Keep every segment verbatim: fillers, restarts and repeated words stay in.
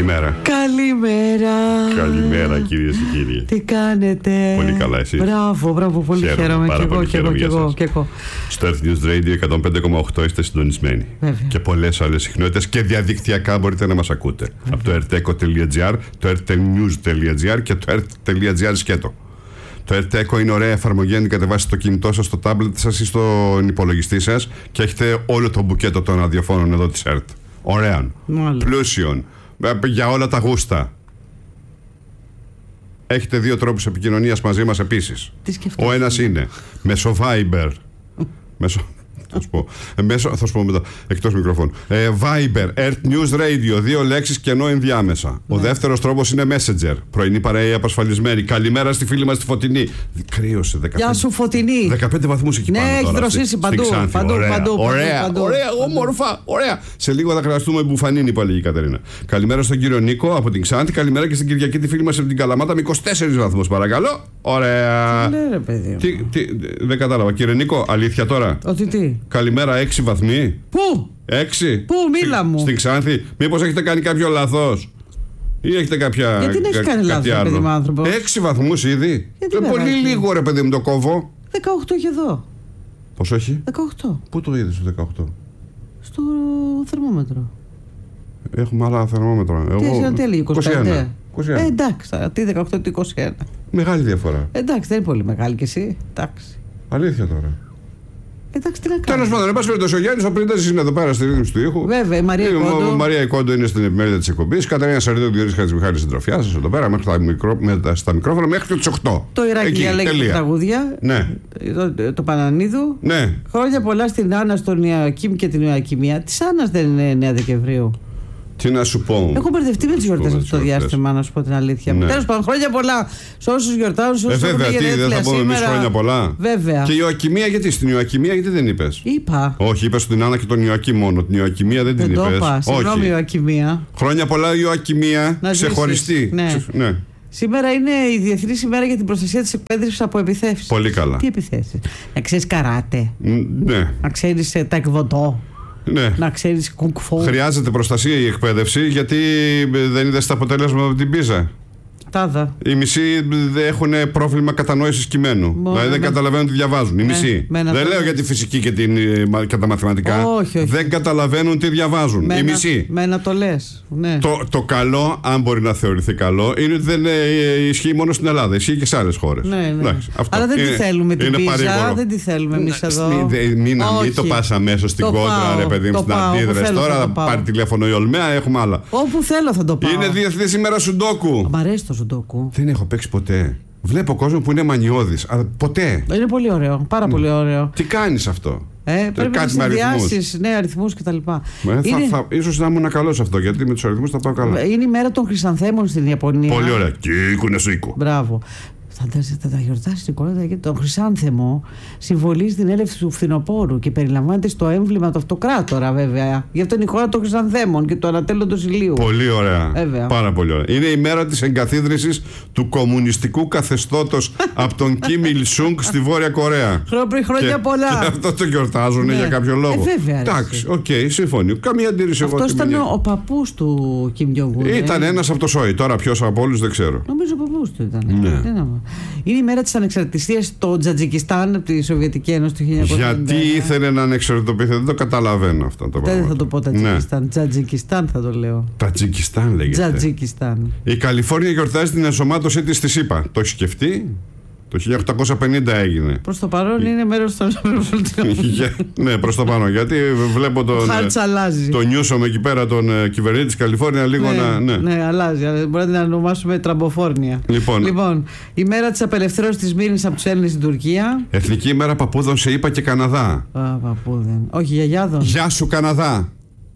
Καλημέρα. Καλημέρα. Καλημέρα, κυρίες και κύριοι. Τι κάνετε? Πολύ καλά, εσείς? Μπράβο, μπράβο, πολύ χαίρομαι. χαίρομαι. Πάρα και πολύ εγώ, και εγώ, και εγώ, και εγώ. Στο Earth News Radio εκατόν πέντε κόμμα οκτώ είστε συντονισμένοι. Βέβαια. Και πολλές άλλες συχνότητες και διαδικτυακά μπορείτε να μας ακούτε. Βέβαια. Από το erteco τελεία gr, το ertelnews τελεία gr και το ert τελεία gr σκέτο. Το erteco είναι ωραία εφαρμογή, αν κατεβάσετε το κινητό σας, στο τάμπλετ σας ή στον υπολογιστή σας και έχετε όλο το μπουκέτο των ραδιοφώνων εδώ της ΕΡΤ. Ωραίων, πλούσιων, για όλα τα γούστα. Έχετε δύο τρόπους επικοινωνίας μαζί μας επίσης. Ο ένας είναι μέσω Viber. μέσω... Θα σου πω, μέσω, θα σου πω μετά, εκτός μικροφώνου. Ε, Viber, Earth News Radio, δύο λέξεις και ενώ ενδιάμεσα. Ναι. Ο δεύτερος τρόπος είναι Messenger. Πρωινή παρέα απασφαλισμένη. Καλημέρα στη φίλη μας τη Φωτεινή. Κρύωσε δεκαπέντε. Γεια σου, Φωτεινή. δεκαπέντε βαθμούς εκεί ναι, πάνω. Ναι, έχει δροσίσει παντού. Παντού, ωραία, παντού, ωραία, παντού, ωραία, όμορφα, ωραία. Σε λίγο θα χρειαστούμε μπουφανίνη, που έλεγε η Κατερίνα. Καλημέρα στον κύριο Νίκο από την Ξάνθη. Καλημέρα και στην Κυριακή τη φίλη μας από την Καλαμάτα με είκοσι τέσσερις βαθμούς, παρακαλώ. Ωραία. Τι λέει, παιδί. Τι, τι, δεν κατάλαβα. Κύριε Νίκο, αλήθεια τώρα. Ότι τι. Καλημέρα, έξι βαθμοί. Πού? Έξι. Πού, μίλα μου. Στην Ξάνθη. Μήπως έχετε κάνει κάποιο λαθός ή έχετε κάποια. Γιατί δεν έχει κάνει λάθος, παιδί μου, άνθρωπο. Έξι βαθμούς ήδη. Είναι πολύ λίγο, ρε παιδί μου, το κόβω. δεκαοκτώ και εδώ. Πόσο έχει? δεκαοκτώ. Πού το είδες το δεκαοκτώ? Στο θερμόμετρο. Έχουμε άλλα θερμόμετρα. Τι Εγώ... τι έλεγε, είκοσι πέντε. είκοσι ένα. Ε, εντάξει, τι δεκαοκτώ, τι είκοσι ένα. Μεγάλη διαφορά. Ε, εντάξει, δεν είναι πολύ μεγάλη κι εσύ. Εντάξει. Αλήθεια τώρα. Εντάξει, τι να κάνω. Τέλος πάντων, εν πάση περιπτώσει, ο Γιάννης ο Πρίντας είναι εδώ πέρα στη ρύθμιση του ήχου. Βέβαια, η Μαρία Ικόντο. Η Μαρία Ικόντο είναι στην επιμέλεια της εκπομπής. Κατερίνα Σαρδίδου, Διονύσης Χατζημιχάλης, συντροφιά σας εδώ πέρα, μέχρι τα, μικρό, με, στα μικρόφωνα μέχρι τις οκτώ. Το Ηράκλειο διαλέγει τα τραγούδια. Ναι. Το, το Πανανίδου. Ναι. Χρόνια πολλά στην Άννα, στον Ιωακήμ και την Ιωακημία. Της Άννας δεν είναι εννέα Δεκεμβρίου. Τι να σου πω. Έχω μπερδευτεί με τις γιορτές αυτό το διάστημα, να σου πω την αλήθεια. Ναι. Τέλος πάντων, χρόνια πολλά σε όσους γιορτάζουν, σε όσους ε, βέβαια, τι, δεν θα πούμε εμείς χρόνια πολλά. Βέβαια. Και η Ιωακημία, γιατί στην Ιωακημία, γιατί δεν είπες? Είπα. Όχι, είπες στην Άννα και τον Ιωακή μόνο. Την Ιωακημία δεν την είπες. Δεν το είπα. Συγγνώμη, Ιωακημία. Χρόνια πολλά, Ιωακημία. Ξεχωριστή. Ναι. ναι. Σήμερα είναι η Διεθνής ημέρα για την προστασία της εκπαίδευσης από επιθέσεις. Πολύ καλά. Τι επιθέσεις? Να ξέρεις καράτε. Ναι. Να ξέρεις ταεκβοντό. Ναι. Να ξέρεις κουκφό. Χρειάζεται προστασία η εκπαίδευση, γιατί δεν είδες το αποτέλεσμα από την Πίζα. Τάδα. Οι μισοί έχουν πρόβλημα κατανόησης κειμένου. Μόνο, δηλαδή δεν με... καταλαβαίνουν τι διαβάζουν. Οι μισοί. Με, δεν λέω για τη φυσική και, την, και τα μαθηματικά. Όχι, όχι. Δεν καταλαβαίνουν τι διαβάζουν. Με οι ένα, μισοί. Με να το λες. Ναι. Το, το καλό, αν μπορεί να θεωρηθεί καλό, είναι ότι δεν ε, ισχύει μόνο στην Ελλάδα. Ισχύει και σε άλλες χώρες. Ναι, ναι. Εντάξει, αυτό. Αλλά δεν είναι, τη θέλουμε την Πίζα. Παρήγορο. Δεν τη θέλουμε εμείς εδώ. Μην, μην, μην το πας αμέσως στην κόντρα, ρε παιδί μου, στην αντίδραση. Τώρα θα πάρει τηλέφωνο η Ολμέα, έχουμε άλλα. Όπου θέλω θα το πάω. Είναι Διεθνής ημέρα Σουντόκου. Μ' αρέσει το Σουντόκου. Δεν έχω παίξει ποτέ. Βλέπω κόσμο που είναι μανιώδης. Αλλά ποτέ. Είναι πολύ ωραίο. Πάρα πολύ ωραίο. Τι κάνεις αυτό? Ε, πρέπει να συνδυάσεις, ναι, αριθμούς κτλ. Είναι... Ίσως να ήμουν καλός αυτό, γιατί με τους αριθμούς θα πάω καλά. Είναι η μέρα των Χρυσανθέμων στην Ιαπωνία. Πολύ ωραία. Κίκουνε σοίκο. Μπράβο. Θα τα γιορτάσει την κόλλα γιατί το Χρυσάνθεμο συμβολίζει την έλευση του φθινοπόρου και περιλαμβάνεται στο έμβλημα του αυτοκράτορα, βέβαια. Γι' αυτό είναι η χώρα των Χρυσανθέμων και του ανατέλλοντος ηλίου. Πολύ ωραία. Βέβαια. Πάρα πολύ ωραία. Είναι η μέρα της εγκαθίδρυσης του κομμουνιστικού καθεστώτος από τον Κιμ Ιλ Σουνγκ στη Βόρεια Κορέα. Χρόνια πολλά. Και αυτό το γιορτάζουν ναι. για κάποιο λόγο. Ε, βέβαια. Εντάξει, οκ, okay, συμφωνεί. Καμία αντίρρηση εγώ. Αυτό ήταν μια... ο παππούς του Κιμ Τζονγκ Ουν. Ήταν ε? ένας από το Σόι. Τώρα ποιος από όλους δεν ξέρω. Νομίζω ο παππούς του ήταν. Ναι. Είναι η μέρα της ανεξαρτησίας στο Τζατζικιστάν από τη Σοβιετική Ένωση του χίλια εννιακόσια πενήντα. Γιατί ήθελε να ανεξαρτητοποιηθεί, δεν το καταλαβαίνω αυτό το πράγμα. Δεν θα το πω Τατζικιστάν. Ναι. Τζατζικιστάν θα το λέω. Τατζικιστάν λέγεται. Τζατζικιστάν. Η Καλιφόρνια γιορτάζει την ενσωμάτωσή της στη ΣΥΠΑ. Το έχει σκεφτεί? Το χίλια οκτακόσια πενήντα έγινε. Προς το παρόν είναι μέρος των ΗΠΑ. Ναι, προς το παρόν. Γιατί βλέπω τον. Το νιούσομαι εκεί πέρα τον κυβερνήτη της Καλιφόρνια λίγο ναι, να. Ναι, ναι, αλλάζει. Μπορεί να την ονομάσουμε Τραμποφόρνια. Λοιπόν. λοιπόν, η μέρα της απελευθέρωσης της Μύρινης από τους Έλληνες στην Τουρκία. Εθνική ημέρα παππούδων σε ΗΠΑ και Καναδά. Α, παππούδων. Όχι, γιαγιάδων. Γεια σου Καναδά.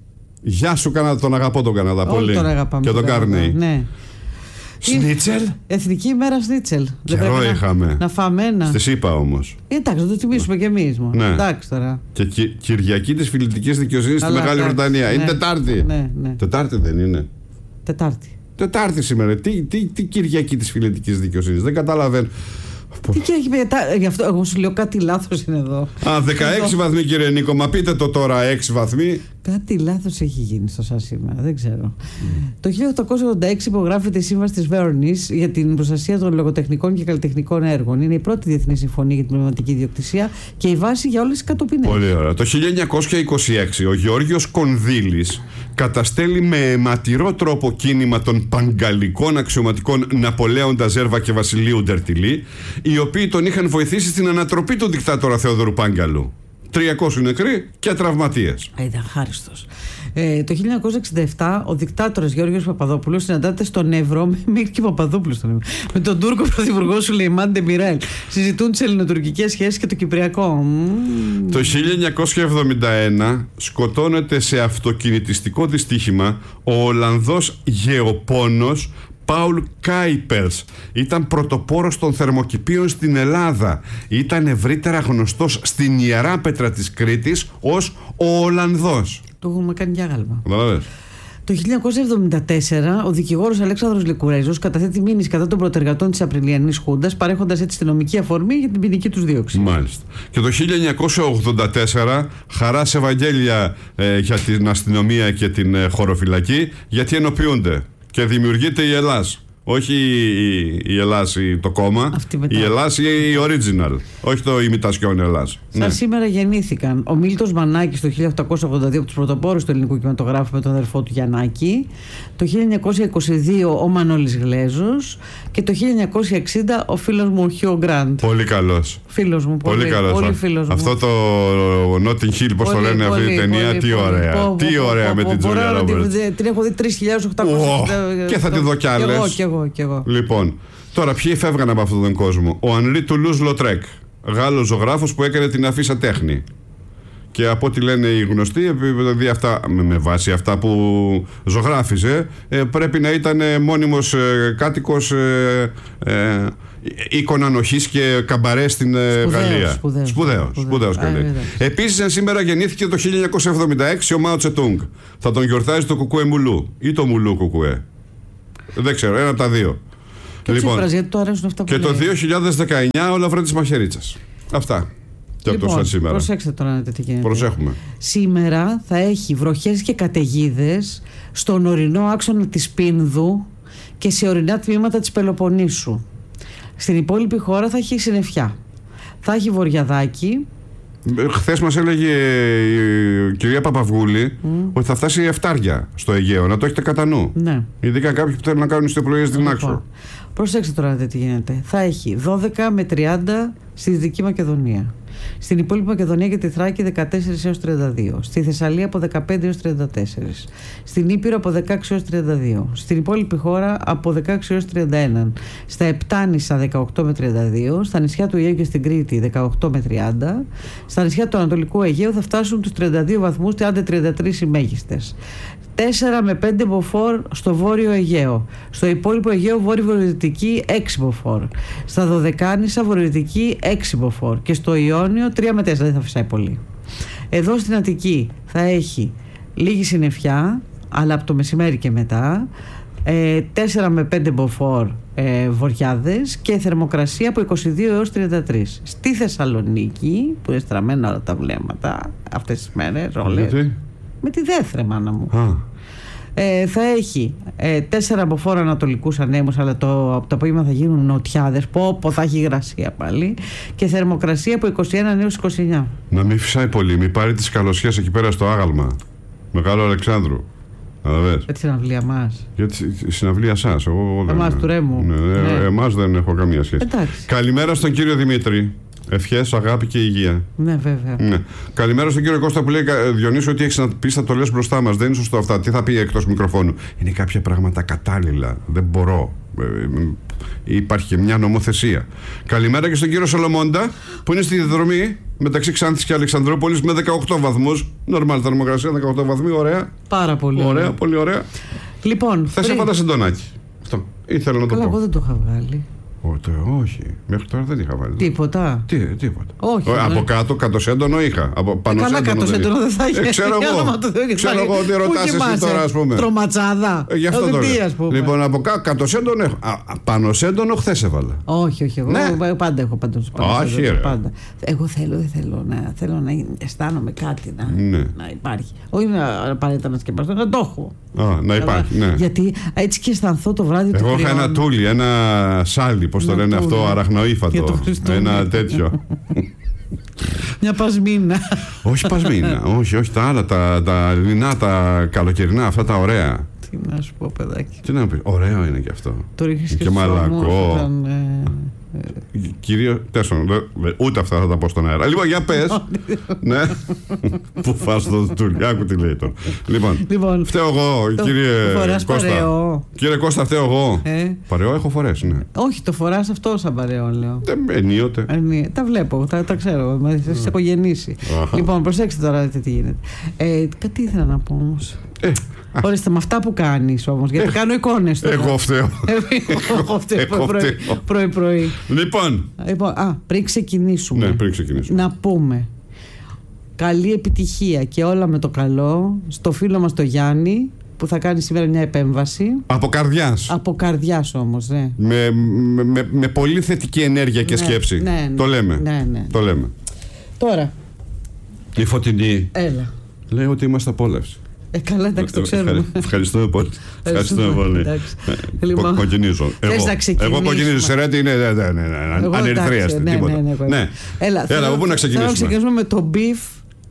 Γεια σου Καναδά. Τον αγαπώ τον Καναδά Όλοι πολύ. Τον αγαπάμε, και τον Κάρνεϊ. Ναι. Σνίτσελ. Εθνική ημέρα Σνίτσελ. Καιρό είχαμε. Να, να φάμε ένα. Στη ΣΥΠΑ όμως. Εντάξει, να το τιμήσουμε κι εμείς μόνο. Ναι. Εντάξει τώρα. Και κυ, Κυριακή της Φιλετικής Δικαιοσύνης στη Μεγάλη Βρετανία. Ναι. Είναι Τετάρτη. Ναι, ναι. Τετάρτη δεν είναι? Τετάρτη. Τετάρτη σήμερα. Τι, τι, τι Κυριακή της Φιλετικής Δικαιοσύνης? Δεν καταλαβαίνω. Τι και έχει γι' αυτό εγώ σου λέω κάτι λάθος είναι εδώ. Α, δεκαέξι βαθμοί κύριε Νίκο, μα πείτε το τώρα έξι βαθμοί. Κάτι λάθος έχει γίνει στο ΣΑ σήμερα, δεν ξέρω. Mm. Το χίλια οκτακόσια ογδόντα έξι υπογράφεται η Σύμβαση της Βέρνης για την προστασία των λογοτεχνικών και καλλιτεχνικών έργων. Είναι η πρώτη διεθνή συμφωνία για την πνευματική ιδιοκτησία και η βάση για όλες τις κατοπινές. Πολύ ωραία. Το χίλια εννιακόσια είκοσι έξι ο Γεώργιος Κονδύλης καταστέλει με αιματηρό τρόπο κίνημα των παγκαλικών αξιωματικών Ναπολέοντα Ζέρβα και Βασιλείου Ντερτιλή, οι οποίοι τον είχαν βοηθήσει στην ανατροπή του δικτάτορα Θεόδωρου Πάγκαλου. τριακόσιοι νεκροί και τραυματίες. Ήταν χάριστος. Ε, το χίλια εννιακόσια εξήντα επτά ο δικτάτορας Γεώργιος Παπαδόπουλος συναντάται στον Εύρο με Μίκη Παπαδόπουλο στον Εύρο, με τον Τούρκο πρωθυπουργό Σουλεϊμάν Ντεμιρέλ. Συζητούν τις ελληνοτουρκικές σχέσεις και το Κυπριακό. Mm. Το χίλια εννιακόσια εβδομήντα ένα σκοτώνεται σε αυτοκινητιστικό δυστύχημα ο Ολλανδός γεωπόνος Πάουλ Κάιπερς. Ήταν πρωτοπόρος των θερμοκηπίων στην Ελλάδα. Ήταν ευρύτερα γνωστός στην Ιεράπετρα της Κρήτης ως ο Ολλανδός. Το έχουμε κάνει για γάλμα. Καταλαβες. Το χίλια εννιακόσια εβδομήντα τέσσερα ο δικηγόρος Αλέξανδρος Λικουρέζος καταθέτει μήνυση κατά των προτεργατών της Απριλιανής Χούντας, παρέχοντας έτσι τη νομική αφορμή για την ποινική τους δίωξη. Μάλιστα. Και το χίλια εννιακόσια ογδόντα τέσσερα χαράς Ευαγγέλια ε, για την αστυνομία και την ε, χωροφυλακή, γιατί ενοποιούνται και δημιουργείται η Ελλάς. Όχι η, η Ελλάς το κόμμα, η Ελλάς η original, όχι το imitation Ελλάς. Σαν ναι. Σήμερα γεννήθηκαν ο Μίλτος Μανάκης το χίλια οκτακόσια ογδόντα δύο από τους πρωτοπόρους του ελληνικού κινηματογράφου με τον αδερφό του Γιαννάκη, το χίλια εννιακόσια είκοσι δύο ο Μανώλης Γλέζος και το χίλια εννιακόσια εξήντα ο φίλος μου ο Χιου Γκραντ. Πολύ καλός. Φίλος μου, πολύ, πολύ καλός. Πολύ φίλος Αυτό μου. το Notting Hill, πώς το λένε αυτή η ταινία, τι ωραία. Πω, τι πω, ωραία πω, με πω, την Τζούλια Ρόμπερτς. Την έχω δει τρεις χιλιάδες οκτακόσια. Και θα τη δω κι άλλες. Κι εγώ, κι εγώ. Λοιπόν, τώρα ποιοι φεύγαν από αυτόν τον κόσμο? Ο Ανρί Τουλούζ Λοτρέκ, Γάλλος ζωγράφος που έκανε την αφίσα τέχνη. Και από ό,τι λένε οι γνωστοί, επειδή αυτά, με βάση αυτά που ζωγράφιζε, πρέπει να ήταν μόνιμος κάτοικος οίκων ανοχής και καμπαρέ στην σπουδαίος, Γαλλία. Σπουδαίος. Σπουδαίος, σπουδαίος, σπουδαίος Επίσης, σήμερα γεννήθηκε το χίλια εννιακόσια εβδομήντα έξι ο Μάο Τσετούγκ. Θα τον γιορτάζει το Κουκουέ Μουλού ή το Μουλού Κουκουέ. Δεν ξέρω, ένα από τα δύο. Και, λοιπόν, γιατί το αρέσουν αυτά που και το δύο χιλιάδες δεκαεννιά ο Λαβρέντης Μαχαιρίτσας. Αυτά. Και λοιπόν, από το σήμερα. Προσέξτε τώρα τι γίνεται. Προσέχουμε. Σήμερα θα έχει βροχές και καταιγίδες στον ορεινό άξονα της Πίνδου και σε ορεινά τμήματα της Πελοποννήσου. Στην υπόλοιπη χώρα θα έχει συννεφιά. Θα έχει βορειαδάκι. Χθες μας έλεγε η κυρία Παπαυγούλη mm. ότι θα φτάσει εφτάρια στο Αιγαίο. Να το έχετε κατά νου. Ναι. Ειδικά κάποιοι που θέλουν να κάνουν ιστοπλοίες στην άξο. Προσέξτε τώρα τι γίνεται. Θα έχει δώδεκα με τριάντα στη Δυτική Μακεδονία. Στην υπόλοιπη Μακεδονία και τη Θράκη δεκατέσσερα έως τριάντα δύο. Στη Θεσσαλία από δεκαπέντε έως τριάντα τέσσερα. Στην Ήπειρο από δεκαέξι έως τριάντα δύο. Στην υπόλοιπη χώρα από δεκαέξι έως τριάντα ένα. Στα Επτάνησα δεκαοκτώ με τριάντα δύο. Στα νησιά του Αιγαίου και στην Κρήτη δεκαοκτώ με τριάντα. Στα νησιά του Ανατολικού Αιγαίου θα φτάσουν τους τριάντα δύο βαθμούς, τριάντα με τριάντα τρεις οι μέγιστες. τέσσερα με πέντε μποφόρ στο βόρειο Αιγαίο. Στο υπόλοιπο Αιγαίο βόρειο-βορειοδυτική έξι μποφόρ. Στα Δωδεκάνησα βορειοδυτική έξι μποφόρ. Και στο Ιόνιο τρία με τέσσερα, δεν θα φυσάει πολύ. Εδώ στην Αττική θα έχει λίγη συννεφιά, αλλά από το μεσημέρι και μετά, ε, τέσσερα με πέντε μποφόρ ε, βοριάδες και θερμοκρασία από είκοσι δύο έως τριάντα τρία. Στη Θεσσαλονίκη, που είναι στραμμένα όλα τα βλέμματα αυτές τις μέρες, όλες, με τη Δέθρε, μάνα μου. Α. Ε, θα έχει ε, τέσσερα μποφόρ ανατολικούς ανέμους, αλλά το, από το απόγευμα θα γίνουν νοτιάδες. Πω, πω, θα έχει υγρασία πάλι. Και θερμοκρασία από είκοσι ένα έως είκοσι εννιά. Να μην φυσάει πολύ, μην πάρει τις καλοσιές εκεί πέρα στο άγαλμα. Μεγάλο Αλεξάνδρου. Για τη συναυλία μας. Για τη συναυλία σας. Εγώ, εμάς του Ρέμου. Ναι, ναι. Εμάς δεν έχω καμία σχέση. Εντάξει. Καλημέρα στον κύριο Δημήτρη. Ευχές, αγάπη και υγεία. Ναι, βέβαια. Ναι. Καλημέρα στον κύριο Κώστα που λέει: Διονύσιο, ότι έχεις να πεις, θα το λες μπροστά μας. Δεν είναι σωστό αυτά. Τι θα πει εκτός μικροφώνου? Είναι κάποια πράγματα κατάλληλα. Δεν μπορώ. Υπάρχει και μια νομοθεσία. Καλημέρα και στον κύριο Σολομώντα που είναι στη διαδρομή μεταξύ Ξάνθης και Αλεξανδρούπολης με δεκαοκτώ βαθμούς. Νορμάλ θερμοκρασία, δεκαοκτώ βαθμοί. Ωραία. Πάρα πολύ. Ωραία, ωραία. Πολύ ωραία. Λοιπόν, θα σε έβαλα σεντονάκι. Αυτό ήθελα να το Καλά, πω. Εγώ δεν το είχα βγάλει. Ότε, όχι. Μέχρι τώρα δεν είχα βάλει. Τίποτα. Τι, τίποτα. Όχι. Ε, από ναι. κάτω κατοσέντονο είχα. Από πάνω Καλά, κατοσέντονο δεν θα είχε. Ε, ξέρω εγώ. Ξέρω εγώ τι ρωτάς εσύ τώρα, ας πούμε. Τροματσάδα. Ε, γι' αυτό το τι, λέω. ας πούμε. Λοιπόν, από κάτω κατοσέντονο έχω. Α, πάνω σέντονο χθες έβαλα. Όχι, όχι. Εγώ Ναι. πάντα έχω πάντως. Όχι, ρε. Πάντα. Εγώ θέλω, δεν θέλω να, θέλω να αισθάνομαι κάτι να, Ναι. να υπάρχει. Όχι να απαραίτητα να σκεπαστώ, να το έχω. Α, να υπάρχει, ναι. Γιατί έτσι και αισθανθώ το βράδυ του Εγώ είχα κρυώνει. ένα τούλι, ένα σάλι, πώς το Ένα λένε τούλι. αυτό, Για αραχνοήφατο. το Χριστούγεννα. Ένα τέτοιο. Μια πασμίνα. Όχι πασμίνα, όχι, όχι τα άλλα, τα, τα λινά, τα καλοκαιρινά, αυτά τα ωραία. Τι να σου πω, παιδάκι. Τι να πει, ωραίο είναι και αυτό. Το ρίχνεις και, Και στους μαλακό. ώμους όταν, ε, Κυρίω, τέσσερα, ούτε αυτά θα τα πω στον αέρα. Λοιπόν, για πες. Ναι. Που φας το τουλιάκου, τι λέει τώρα. Λοιπόν, Λοιπόν, φταίω εγώ, το- κύριε το φοράς Κώστα. παρεό. Κύριε Κώστα, φταίω εγώ. Ε. Παρεό έχω φορέσει, ναι. όχι, το φοράς αυτό σαν παρέο, λέω. Δεν ενίοτε. Ε, ναι, τα βλέπω, τα, τα ξέρω. Μα σε έχω γεννήσει. Αχα. Λοιπόν, προσέξτε τώρα δείτε τι γίνεται. Ε, κάτι ήθελα να πω όμως. Ε, Ορίστε, με αυτά που κάνεις όμως, γιατί κάνω εικόνες τώρα. εγώ φταίω. Εγώ φταίω Εγώ πρωί- φταίω. πρωί-πρωί. Λοιπόν, Λοιπόν, α, πριν ξεκινήσουμε. ναι, πριν ξεκινήσουμε. Να πούμε καλή επιτυχία και όλα με το καλό στο φίλο μας το Γιάννη που θα κάνει σήμερα μια επέμβαση. Από καρδιάς. Από καρδιάς όμως, ναι. Με, με, με, με πολύ θετική ενέργεια και Ναι, σκέψη. ναι, ναι. Το λέμε. Ναι, ναι. Το λέμε. Τώρα, Η Φωτεινή έλα. λέει ότι είμαστε απόλαυση. Ε, καλά, εντάξει, το ξέρουμε. Ευχαρι- Ευχαριστούμε πολύ. Ευχαριστούμε πολύ. Εντάξει. Ε, Λοιπόν, κο- Κοκκινίζω. θες Εγώ, να ξεκινήσουμε? εγώ κοκκινίζω. Σε ρέτη είναι ναι, ναι, ναι, ναι, Εγώ, ανερθρίαστη. εντάξει, ναι, Τίποτα. ναι, ναι, ναι. Ναι. Έλα, θέλω- από πού να Θέλω να ξεκινήσουμε. ξεκινήσουμε με το μπιφ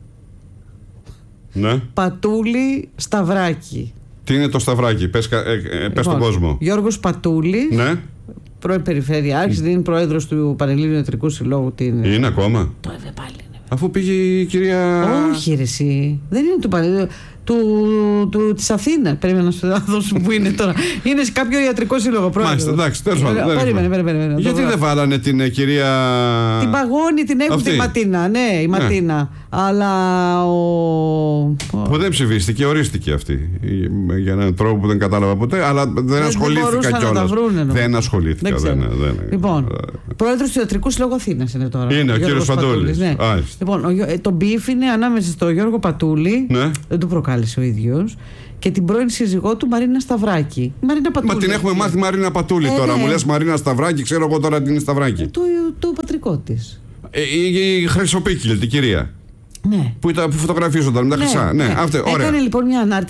Ναι. Πατούλη Σταυράκη. Τι είναι το σταυράκι, πες, κα- ε, ε, πες στον Λοιπόν, κόσμο. Γιώργος Πατούλη, Ναι. πρώην Περιφερειάρχης, είναι πρόεδρος του Πανελλήνιου Ιατρικού Συλλόγου. Τι είναι. Είναι ακόμα. Το έβε πάλι είναι. Αφού πήγε η κυρία. Όχι, ρε, εσύ. Δεν είναι του Πανελλήνιου. Του, του, της Αθήνας. Περίμενα να σου δώσω που είναι τώρα. Είναι σε κάποιο ιατρικό σύλλογο. πρόεδρος. Μάλιστα, εντάξει, τέλος πάντων, Ε, δεν Περίμενε, έχουμε. περίμενε. περίμενε. Γιατί Το- δεν βάλανε την ε, κυρία. Την παγώνει, την έχουν Αυτή. τη Ματίνα. Ναι, η Ματίνα. Αλλά ο. Που δεν ψηφίστηκε, ορίστηκε αυτή. Για έναν τρόπο που δεν κατάλαβα ποτέ, αλλά δεν δεν ασχολήθηκα μπορούσαν να τα κιόλας. βρούνε, νομίζω. Δεν ασχολήθηκα. Δεν ξέρω. δεν- δεν- Λοιπόν, πρόεδρος του Ιατρικού Συλλόγου Αθήνας είναι τώρα. Είναι ο Γιώργος κύριος Πατούλης. Ναι. Άιστα. Λοιπόν, ο, Γιώ- ε, το μπιφ είναι ανάμεσα στο Γιώργο Πατούλη, Ναι. δεν το προκάλεσε ο ίδιος, και την πρώην σύζυγό του Μαρίνα Σταυράκη. Η Μαρίνα Πατούλη. Μα την έχουμε μάθει Μαρίνα Πατούλη Ε, τώρα. ναι. Μου λες Μαρίνα Σταυράκη, ξέρω εγώ τώρα την είναι Σταυράκη. Το, το πατρικό της. Ε, η, η Χρυσοπίκυλη, την κυρία. Ναι. Που, ήταν, που φωτογραφίζονταν με τα χρυσά. Ναι, αυτή, ωραία. Έκανε λοιπόν μια ανάρτηση